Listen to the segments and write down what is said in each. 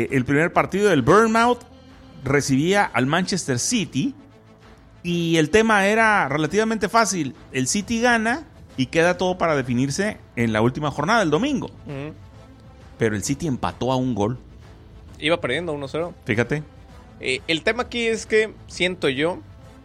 el primer partido del Bournemouth recibía al Manchester City y el tema era relativamente fácil. El City gana y queda todo para definirse en la última jornada, el domingo. Pero el City empató a un gol. Iba perdiendo 1-0. Fíjate. El tema aquí es que siento yo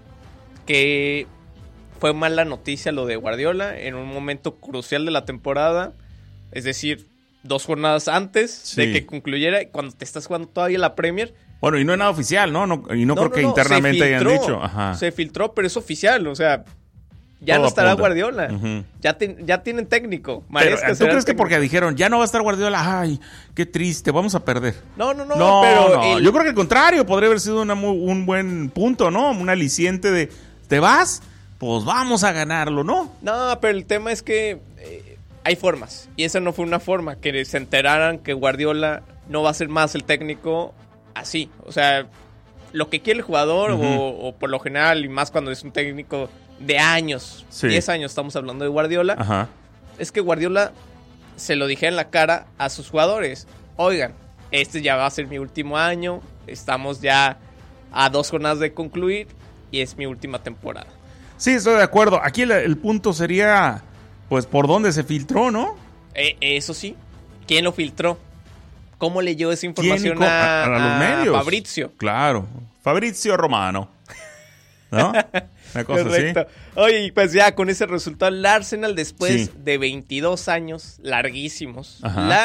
que fue mala noticia lo de Guardiola en un momento crucial de la temporada. Es decir, 2 jornadas antes de que concluyera, cuando te estás jugando todavía la Premier. Bueno, y no es nada oficial, ¿no? Y no creo que internamente hayan dicho. Ajá. Se filtró, pero es oficial, o sea, ya todo no estará apunta. Guardiola. Ya tienen técnico. Pero, ¿tú crees que porque dijeron, ya no va a estar Guardiola? Ay, qué triste, vamos a perder. No, pero... Yo creo que al contrario, podría haber sido un buen punto, ¿no? Un aliciente de, ¿te vas? Pues vamos a ganarlo, ¿no? No, pero el tema es que hay formas. Y esa no fue una forma, que se enteraran que Guardiola no va a ser más el técnico así. O sea, lo que quiere el jugador, o por lo general, y más cuando es un técnico de años, 10 años estamos hablando de Guardiola, es que Guardiola se lo dijera en la cara a sus jugadores. Oigan, este ya va a ser mi último año, estamos ya a 2 jornadas de concluir y es mi última temporada. Sí, estoy de acuerdo. Aquí el punto sería, pues, por dónde se filtró, ¿no? Eso sí. ¿Quién lo filtró? ¿Cómo leyó esa información a los medios? Fabrizio. Claro, Fabrizio Romano, ¿no? Una cosa correcto. así. Oye, pues ya con ese resultado, el Arsenal después de 22 años, larguísimos,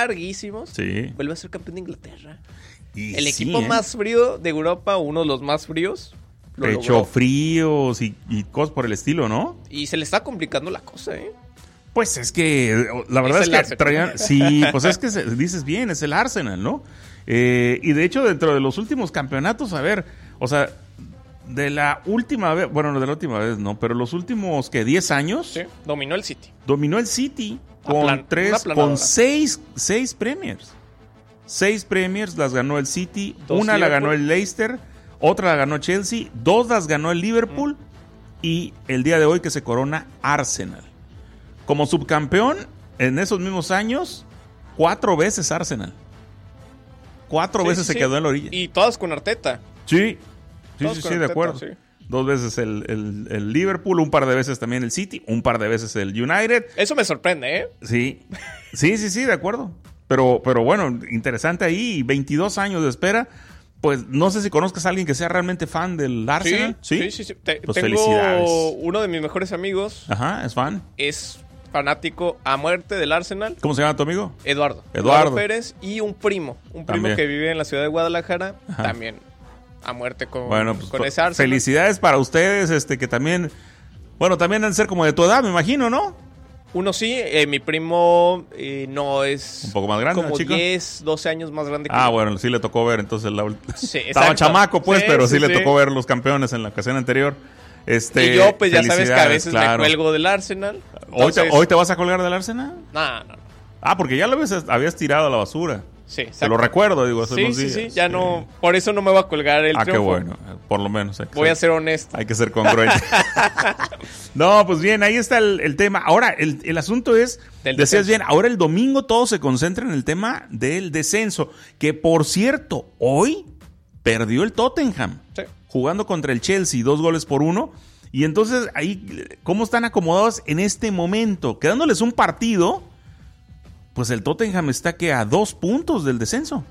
vuelve a ser campeón de Inglaterra. Y el equipo más frío de Europa, uno de los más fríos, pecho fríos y cosas por el estilo, ¿no? Y se le está complicando la cosa, ¿eh? Pues es que la verdad es que traían... Sí, pues es que dices bien, es el Arsenal, ¿no? Y de hecho, dentro de los últimos campeonatos, a ver, o sea, de la última vez, bueno, no de la última vez, no, pero los últimos, ¿qué? 10 años. Sí, dominó el City. Dominó el City con 6 Premiers. 6 Premiers las ganó el City, una la ganó el Leicester, otra la ganó Chelsea, 2 las ganó el Liverpool y el día de hoy que se corona Arsenal. Como subcampeón, en esos mismos años, 4 veces Arsenal. 4 veces se quedó en la orilla. Y todas con Arteta. Sí, de acuerdo. Sí. 2 veces el Liverpool, un par de veces también el City, un par de veces el United. Eso me sorprende, ¿eh? Sí, de acuerdo. Pero bueno, interesante ahí, 22 años de espera. Pues no sé si conozcas a alguien que sea realmente fan del Arsenal. Sí. Pues tengo felicidades. Uno de mis mejores amigos. Ajá, es fan. Es fanático a muerte del Arsenal. ¿Cómo se llama tu amigo? Eduardo Pérez. Y un primo que vive en la ciudad de Guadalajara. También a muerte con ese Arsenal. Felicidades para ustedes, que también, bueno, también han de ser como de tu edad, me imagino, ¿no? Uno sí, mi primo no es... Un poco más grande, como chico. 10, 12 años más grande que yo. Bueno, sí le tocó ver entonces sí, estaba chamaco, pues, pero sí le tocó ver los campeones en la ocasión anterior. Y yo, pues, ya sabes que a veces me cuelgo del Arsenal. Entonces... ¿Hoy te vas a colgar del Arsenal? No. Porque ya lo habías tirado a la basura. Sí, exacto. Te lo recuerdo, digo, hace unos días. Sí, ya no, por eso no me voy a colgar el triunfo. Qué bueno, por lo menos. Voy a ser honesto. Hay que ser congruente. No, pues bien, ahí está el tema. Ahora, el asunto es, decías bien, ahora el domingo todo se concentra en el tema del descenso, que por cierto, hoy perdió el Tottenham, jugando contra el Chelsea, 2-1. Y entonces, ahí, ¿cómo están acomodados en este momento? Quedándoles un partido... Pues el Tottenham está que a 2 puntos del descenso.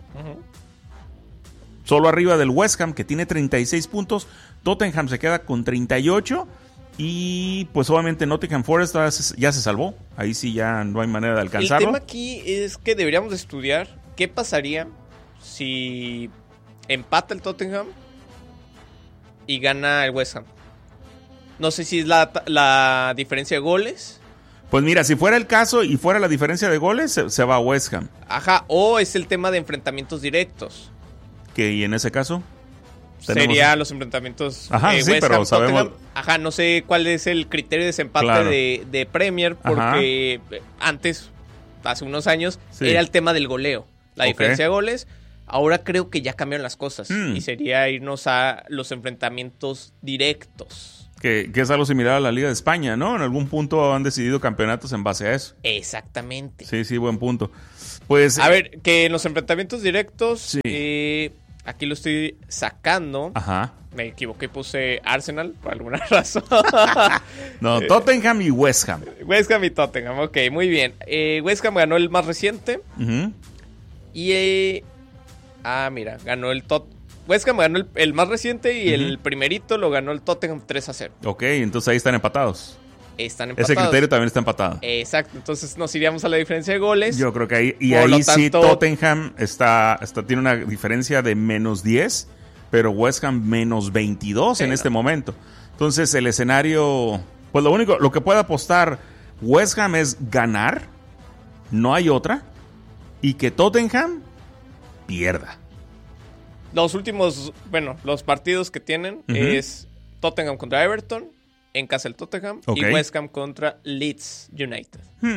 Solo arriba del West Ham, que tiene 36 puntos. Tottenham se queda con 38. Y pues obviamente Nottingham Forest ya se salvó. Ahí sí ya no hay manera de alcanzarlo. El tema aquí es que deberíamos estudiar qué pasaría si empata el Tottenham y gana el West Ham. No sé si es la diferencia de goles. Pues mira, si fuera el caso y fuera la diferencia de goles, se va a West Ham. Ajá, o es el tema de enfrentamientos directos. ¿Y en ese caso? Serían los enfrentamientos West pero Ham, sabemos... Ajá, no sé cuál es el criterio de desempate de Premier, porque antes, hace unos años, era el tema del goleo, la diferencia de goles. Ahora creo que ya cambiaron las cosas y sería irnos a los enfrentamientos directos. Que es algo similar a la Liga de España, ¿no? En algún punto han decidido campeonatos en base a eso. Exactamente. Sí, buen punto. Pues a ver, que en los enfrentamientos directos, sí. Aquí lo estoy sacando. Ajá. Me equivoqué, puse Arsenal por alguna razón. No, Tottenham y West Ham. West Ham y Tottenham, ok, muy bien. West Ham ganó el más reciente. Uh-huh. Y... mira, ganó el West Ham ganó el más reciente y el primerito lo ganó el Tottenham 3-0. Ok, entonces ahí están empatados. Están empatados. Ese criterio también está empatado. Exacto, entonces nos iríamos a la diferencia de goles. Yo creo que ahí, y ahí tanto, sí Tottenham tiene una diferencia de -10, pero West Ham -22 en este momento. Entonces el escenario, pues lo que puede apostar West Ham es ganar, no hay otra, y que Tottenham pierda. Los últimos, los partidos que tienen es Tottenham contra Everton, en casa del Tottenham, y West Ham contra Leeds United.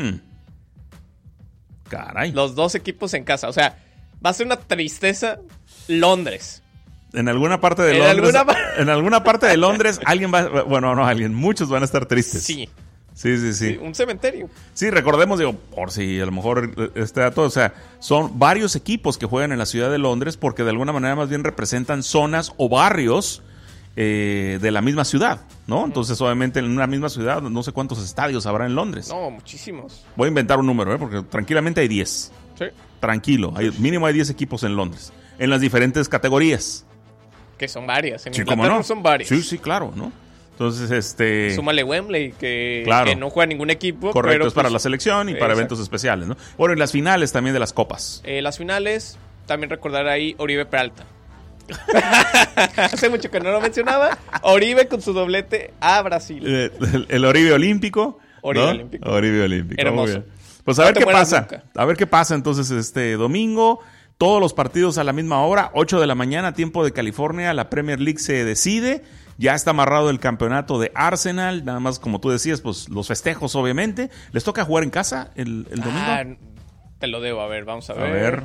Caray. Los dos equipos en casa. O sea, va a ser una tristeza Londres. En alguna parte de Londres. En alguna parte de Londres, muchos van a estar tristes. Sí. Sí. Un cementerio. Sí, recordemos, por si a lo mejor este dato, o sea, son varios equipos que juegan en la ciudad de Londres porque de alguna manera más bien representan zonas o barrios de la misma ciudad, ¿no? Entonces, obviamente, en una misma ciudad, no sé cuántos estadios habrá en Londres. No, muchísimos. Voy a inventar un número, porque tranquilamente hay 10. Sí. Tranquilo, mínimo hay 10 equipos en Londres, en las diferentes categorías. Que son varias, en Inglaterra no son varias. Sí, claro, ¿no? Entonces, súmale Wembley, que no juega ningún equipo. Correcto, pero es para la selección y para eventos especiales, ¿no? Bueno, y las finales también de las copas. Las finales, también recordar ahí Oribe Peralta. Hace mucho que no lo mencionaba. Oribe con su doblete a Brasil. El Oribe Olímpico. Oribe Olímpico. Hermoso. Pues a ver qué pasa. Nunca. A ver qué pasa entonces este domingo. Todos los partidos a la misma hora, 8 de la mañana, tiempo de California. La Premier League se decide. Ya está amarrado el campeonato de Arsenal. Nada más, como tú decías, pues los festejos, obviamente. ¿Les toca jugar en casa el domingo? Te lo debo. A ver, vamos a ver.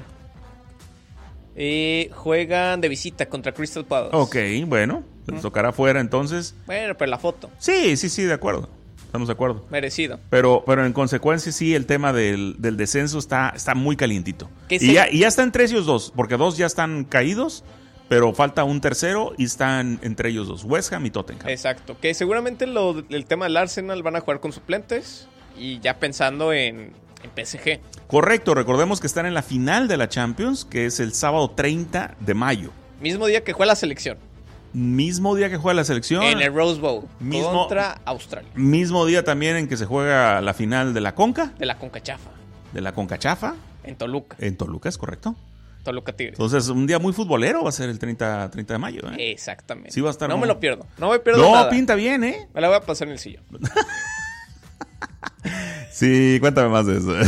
Juegan de visita contra Crystal Palace. Ok, bueno. Les tocará afuera entonces. Bueno, pero la foto. Sí, de acuerdo. Estamos de acuerdo. Merecido. Pero en consecuencia sí, el tema del descenso está muy calientito. Y ya está entre ellos dos, porque dos ya están caídos, pero falta un tercero y están entre ellos dos, West Ham y Tottenham. Exacto, que seguramente el tema del Arsenal van a jugar con suplentes y ya pensando en PSG. Correcto, recordemos que están en la final de la Champions, que es el sábado 30 de mayo. Mismo día que juega la selección. Mismo día que juega la selección. En el Rose Bowl. Contra Australia. Mismo día también en que se juega la final de la Conca. De la Concachafa. De la Concachafa. En Toluca. En Toluca, es correcto. Toluca Tigres. Entonces, un día muy futbolero va a ser el 30 de mayo. Exactamente. Sí va a estar. No me lo pierdo. No me pierdo nada. No, pinta bien, ¿eh? Me la voy a pasar en el sillón. Sí, cuéntame más de eso.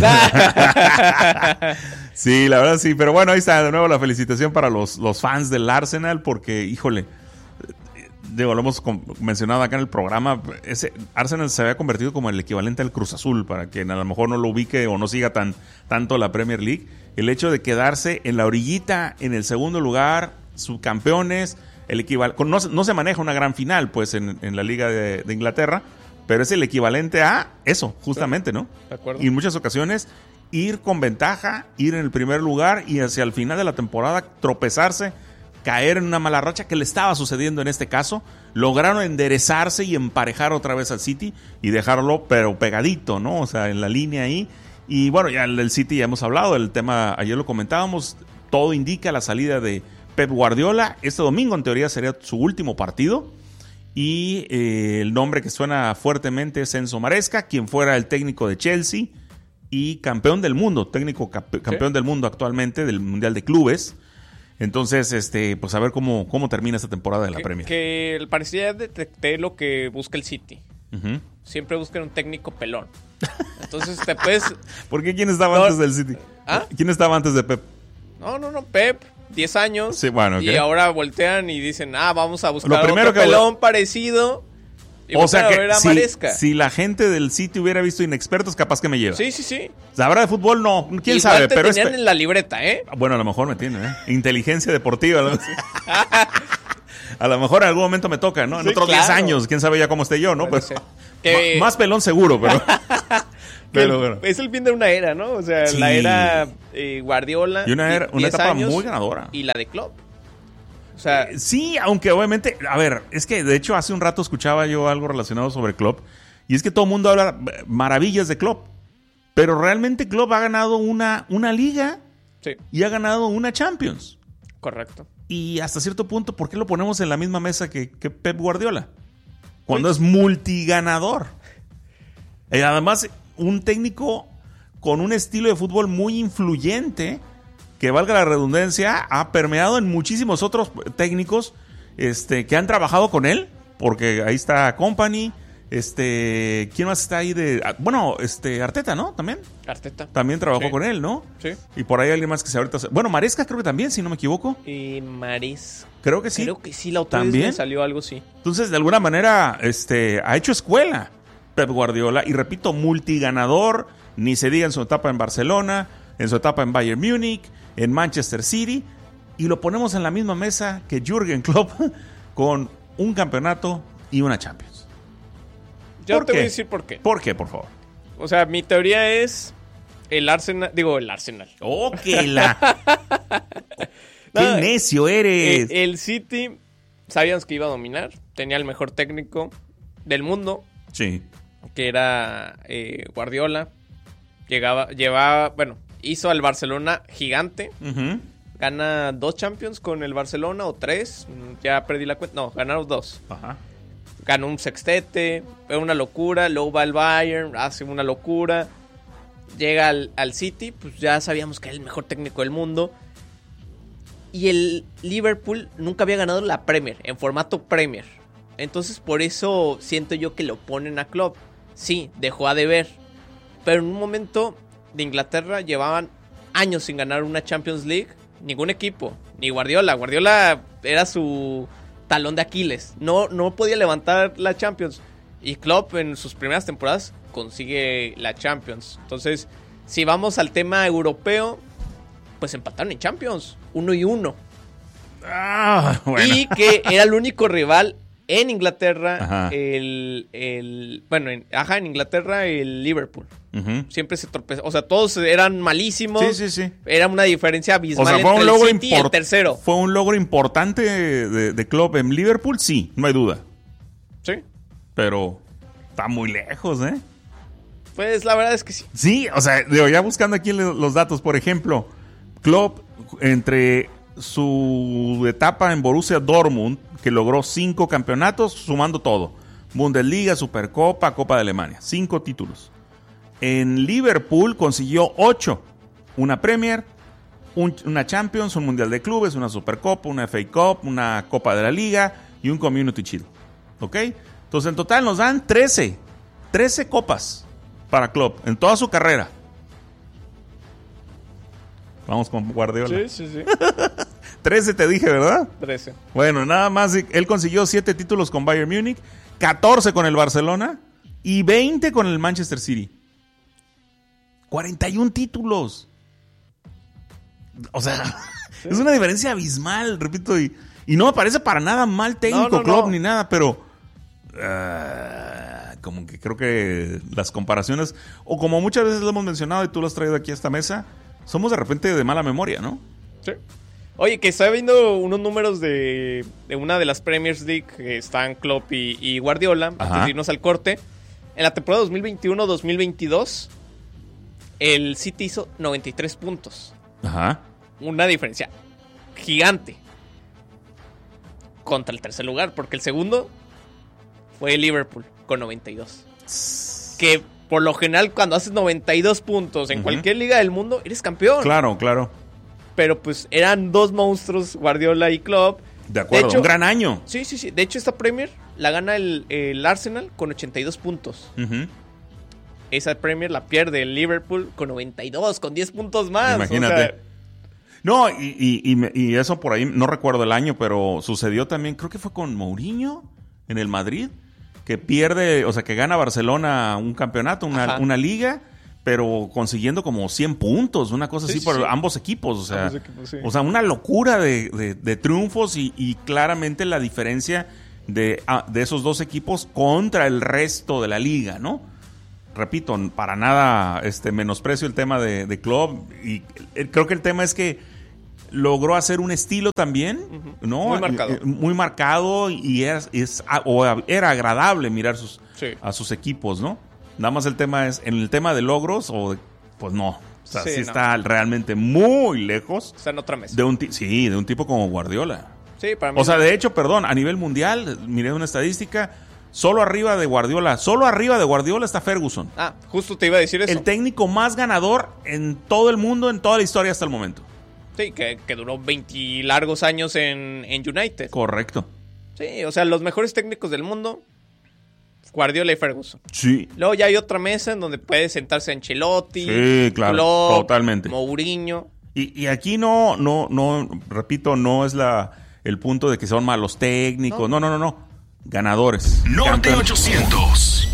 Sí, la verdad sí. Pero bueno, ahí está de nuevo la felicitación para los fans del Arsenal porque, híjole, lo hemos mencionado acá en el programa, ese Arsenal se había convertido como el equivalente al Cruz Azul, para quien a lo mejor no lo ubique o no siga tanto la Premier League. El hecho de quedarse en la orillita, en el segundo lugar, subcampeones, no se maneja una gran final pues en la Liga de Inglaterra, pero es el equivalente a eso, justamente, ¿no? De acuerdo. Y en muchas ocasiones ir con ventaja, ir en el primer lugar y hacia el final de la temporada tropezarse, caer en una mala racha que le estaba sucediendo en este caso. Lograron enderezarse y emparejar otra vez al City y dejarlo pero pegadito, ¿no? O sea, en la línea ahí. Y bueno, ya el City ya hemos hablado, el tema ayer lo comentábamos, todo indica la salida de Pep Guardiola. Este domingo en teoría sería su último partido y el nombre que suena fuertemente es Enzo Maresca, quien fuera el técnico de Chelsea y campeón del mundo, campeón del mundo actualmente del Mundial de Clubes. Entonces, pues a ver cómo termina esta temporada de la Premier. Que parecía detecté lo que busca el City. Uh-huh. Siempre buscan un técnico pelón. Entonces te puedes... ¿Por qué quién estaba antes del City? ¿Quién estaba antes de Pep? No, Pep, 10 años. Sí, bueno, okay. Y ahora voltean y dicen, vamos a buscar otro pelón parecido. Y o sea que si la gente del City hubiera visto Inexpertos, capaz que me lleva. Sí. Sabrá de fútbol, no. ¿Quién igual sabe? Te tenían en la libreta, ¿eh? Bueno, a lo mejor me tiene, ¿eh? Inteligencia deportiva, ¿no? A lo mejor en algún momento me toca, ¿no? En otros 10 años, quién sabe ya cómo esté yo, ¿no? Pero, más pelón seguro, pero... pero bueno. Es el fin de una era, ¿no? O sea, la era Guardiola. Y una etapa muy ganadora. Y la de Klopp. O sea... sí, aunque obviamente... A ver, es que de hecho hace un rato escuchaba yo algo relacionado sobre Klopp. Y es que todo el mundo habla maravillas de Klopp. Pero realmente Klopp ha ganado una liga y ha ganado una Champions. Correcto. Y hasta cierto punto, ¿por qué lo ponemos en la misma mesa que Pep Guardiola? Cuando es multiganador. Además, un técnico con un estilo de fútbol muy influyente, que valga la redundancia, ha permeado en muchísimos otros técnicos que han trabajado con él, porque ahí está Kompany. ¿Quién más está ahí bueno, Arteta, ¿no? ¿También? Arteta. También trabajó con él, ¿no? Sí. Y por ahí alguien más que se ahorita... Bueno, Maresca creo que también, si no me equivoco. Maresca. Creo que sí. Creo que sí, la otra vez me salió algo, sí. Entonces, de alguna manera, ha hecho escuela Pep Guardiola. Y repito, multiganador. Ni se diga en su etapa en Barcelona, en su etapa en Bayern Múnich, en Manchester City. Y lo ponemos en la misma mesa que Jürgen Klopp con un campeonato y una Champions. Yo te voy a decir por qué. ¿Por qué, por favor? O sea, mi teoría es el Arsenal. ¡Oh, qué ¡Qué necio eres! El City, sabíamos que iba a dominar. Tenía el mejor técnico del mundo. Sí. Que era Guardiola. Hizo al Barcelona gigante. Uh-huh. Gana 2 Champions con el Barcelona o 3. Ya perdí la cuenta. No, ganaron 2. Ajá. Ganó un sextete, fue una locura. Luego va al Bayern, hace una locura. Llega al City, pues ya sabíamos que era el mejor técnico del mundo. Y el Liverpool nunca había ganado la Premier, en formato Premier. Entonces por eso siento yo que lo ponen a Klopp. Sí, dejó a deber. Pero en un momento de Inglaterra llevaban años sin ganar una Champions League. Ningún equipo, ni Guardiola. Guardiola era su... talón de Aquiles. No podía levantar la Champions. Y Klopp en sus primeras temporadas consigue la Champions. Entonces, si vamos al tema europeo, pues empataron en Champions. 1-1. Bueno. Y que era el único rival en Inglaterra. Ajá. En Inglaterra el Liverpool. Uh-huh. Siempre se tropezó. O sea, todos eran malísimos. Sí. Era una diferencia abismal fue entre el City y el tercero. ¿Fue un logro importante de Klopp en Liverpool? Sí, no hay duda. Sí. Pero está muy lejos, ¿eh? Pues la verdad es que sí. Sí, o sea, ya buscando aquí los datos, por ejemplo, Klopp entre su etapa en Borussia Dortmund, que logró 5 campeonatos, sumando todo. Bundesliga, Supercopa, Copa de Alemania. 5 títulos. En Liverpool consiguió 8. Una Premier, una Champions, un Mundial de Clubes, una Supercopa, una FA Cup, una Copa de la Liga y un Community Shield. ¿Ok? Entonces en total nos dan 13 copas para Klopp en toda su carrera. Vamos con Guardiola. Sí. 13 te dije, ¿verdad? 13. Bueno, nada más, él consiguió 7 títulos con Bayern Múnich, 14 con el Barcelona y 20 con el Manchester City. 41 títulos. O sea, sí. Es una diferencia abismal, repito, y no me parece para nada mal técnico Klopp ni nada, pero como que creo que las comparaciones, o como muchas veces lo hemos mencionado y tú lo has traído aquí a esta mesa, somos de repente de mala memoria, ¿no? Sí. Oye, que estaba viendo unos números de una de las Premier League que están Klopp y Guardiola, antes de irnos al corte. En la temporada 2021-2022, el City hizo 93 puntos. Ajá. Una diferencia gigante contra el tercer lugar, porque el segundo fue el Liverpool con 92. Que por lo general cuando haces 92 puntos en cualquier liga del mundo, eres campeón. Claro. Pero pues eran 2 monstruos, Guardiola y Klopp. De acuerdo, de hecho, un gran año. Sí. De hecho, esta Premier la gana el Arsenal con 82 puntos. Uh-huh. Esa Premier la pierde el Liverpool con 92, con 10 puntos más. Imagínate. O sea, no, y eso por ahí, no recuerdo el año, pero sucedió también, creo que fue con Mourinho en el Madrid, que pierde, o sea, que gana Barcelona un campeonato, una liga, pero consiguiendo como 100 puntos, una cosa así por ambos equipos. O sea, sí. O sea, una locura de triunfos y claramente la diferencia de esos dos equipos contra el resto de la liga, ¿no? Repito, para nada menosprecio el tema de Klopp, y creo que el tema es que logró hacer un estilo también, ¿no? Muy marcado. Muy marcado, y era agradable mirar a sus equipos, ¿no? Nada más el tema es, en el tema de logros, pues no. O sea, sí está realmente muy lejos. Está en otra mesa. De un tipo como Guardiola. Sí, para mí. O sea, de hecho, a nivel mundial, miré una estadística, solo arriba de Guardiola está Ferguson. Ah, justo te iba a decir eso. El técnico más ganador en todo el mundo, en toda la historia hasta el momento. Sí, que duró 20 largos años en United. Correcto. Sí, o sea, los mejores técnicos del mundo, Guardiola y Ferguson. Sí. Luego ya hay otra mesa en donde puede sentarse Ancelotti, sí, claro, Klopp, totalmente. Mourinho. Y aquí no, repito, no es el punto de que son malos técnicos. No. Ganadores. Norte 800.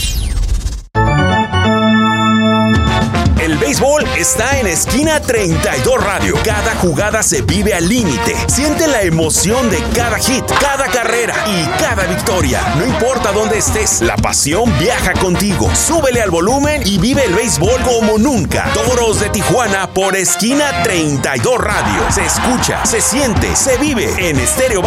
El béisbol está en Esquina 32 Radio. Cada jugada se vive al límite. Siente la emoción de cada hit, cada carrera y cada victoria. No importa dónde estés, la pasión viaja contigo. Súbele al volumen y vive el béisbol como nunca. Toros de Tijuana por Esquina 32 Radio. Se escucha, se siente, se vive en Estéreo